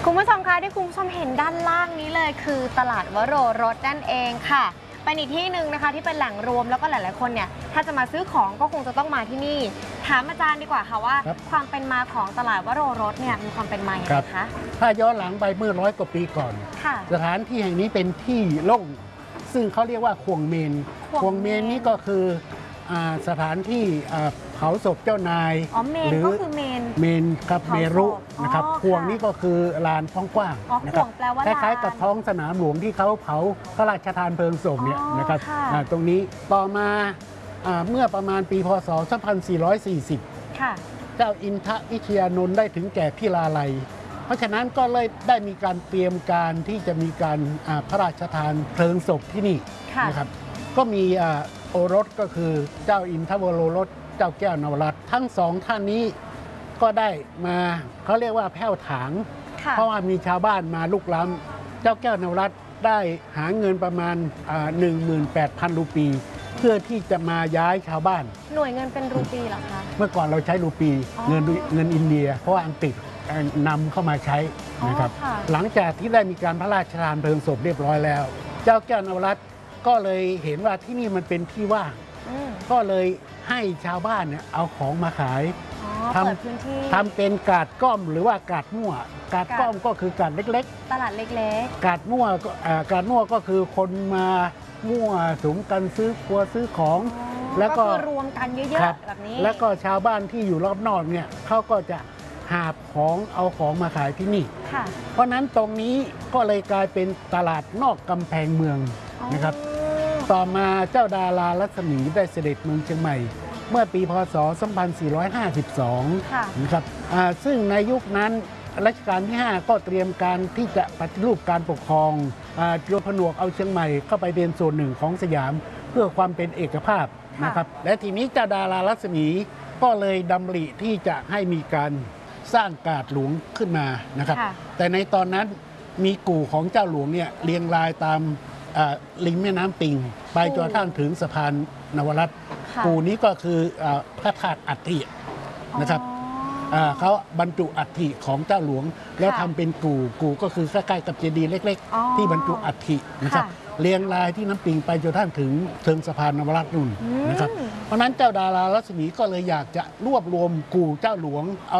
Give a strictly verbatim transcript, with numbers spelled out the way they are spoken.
คุณผู้ชมคะที่คุณผู้ชมเห็นด้านล่างนี้เลยคือตลาดวโรรสนั่นเองค่ะเป็นอีกที่หนึ่งนะคะที่เป็นแหล่งรวมแล้วก็หลายๆคนเนี่ยถ้าจะมาซื้อของก็คงจะต้องมาที่นี่ถามอาจารย์ดีกว่าค่ะว่าความเป็นมาของตลาดวโรรสเนี่ยมีความเป็นมาอย่างไรคะถ้าย้อนหลังไปเมื่อร้อยกว่าปีก่อนสถานที่แห่งนี้เป็นที่โล่งซึ่งเขาเรียกว่าควงเมนควงเมนนี้ก็คือสถานที่เผาศพเจ้านายหรือเมนเมนครับเมรุนะครับควงนี้ก็คือลานท้องกว้างนะครับคล้ายๆกับท้องสนามหลวงที่เขาเผาพระราชทานเพลิงศพเนี่ยนะครับตรงนี้ต่อมาเมื่อประมาณปีพศสองพันสี่ร้อยสี่สิบเจ้าอินทวิทยานนท์ได้ถึงแก่พิลาลัยเพราะฉะนั้นก็เลยได้มีการเตรียมการที่จะมีการพระราชทานเพลิงศพที่นี่นะครับก็มีโอรสก็คือเจ้าอินทวโรรสเจ้าแก้วนวรัตน์ทั้งสองท่านนี้ก็ได้มาเขาเรียกว่าแผ่วถางเพราะว่ามีชาวบ้านมาลุกล้ำเจ้าแก้วนวรัตน์ได้หาเงินประมาณ หนึ่งหมื่นแปดพัน รูปีเพื่อที่จะมาย้ายชาวบ้านหน่วยเงินเป็นรูปีเหรอคะเมื่อก่อนเราใช้รูปีเงินเงินอินเดียเพราะว่าอังกฤษนำเข้ามาใช้นะครับหลังจากที่ได้มีการพระราชทานเพลิงศพเรียบร้อยแล้วเจ้าแก้วนวรัตน์ก็เลยเห็นว่าที่นี่มันเป็นที่ว่างก็เลยให้ชาวบ้านเนี่ยเอาของมาขายทำทำเป็นกาดก้อมหรือว่ากาดมั่วกาดก้อมก็คือกาดเล็กๆตลาดเล็กๆกาดมั่วกาดมั่วก็คือคนมามั่วสุมกันซื้อครัวซื้อของแล้วก็รวมกันเยอะๆแบบนี้แล้วก็ชาวบ้านที่อยู่รอบนอกเนี่ยเขาก็จะหาบของเอาของมาขายที่นี่เพราะนั้นตรงนี้ก็เลยกลายเป็นตลาดนอกกำแพงเมืองนะครับต่อมาเจ้าดารารัศมีได้เสด็จเมืองเชียงใหม่เมื่อปีพศสองพันสี่ร้อยห้าสิบสองนะครับซึ่งในยุคนั้นรัชกาลที่ห้าก็เตรียมการที่จะปฏิรูปการปกครองโดยผนวกเอาเชียงใหม่เข้าไปเป็นส่วนหนึ่งของสยามเพื่อความเป็นเอกภาพนะครับและทีนี้เจ้าดารารัศมีก็เลยดำริที่จะให้มีการสร้างกาดหลวงขึ้นมานะครับแต่ในตอนนั้นมีกู่ของเจ้าหลวงเนี่ยเรียงรายตามริมแม่น้ำปิงไปจนกระทั่งถึงสะพานนวรัตน์กู่นี้ก็คือพระธาตุอัฐินะครับเขาบรรจุอัฐิของเจ้าหลวงแล้วทำเป็นกู่กู่ก็คือใกล้ๆกับเจดีย์เล็กๆที่บรรจุอัฐินะครับเรียงรายที่น้ำปิงไปจนกระทั่งถึงเชิงสะพานนวรัตน์นู่นนะครับเพราะนั้นเจ้าดารารัศมีก็เลยอยากจะรวบรวมกู่เจ้าหลวงเอา